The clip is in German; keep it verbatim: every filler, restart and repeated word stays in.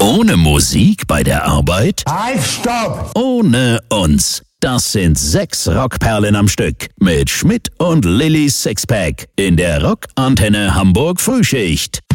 Ohne Musik bei der Arbeit? Halt, stopp! Ohne uns. Das sind sechs Rockperlen am Stück mit Schmidt und Lillys Sixpack in der Rockantenne Hamburg Frühschicht.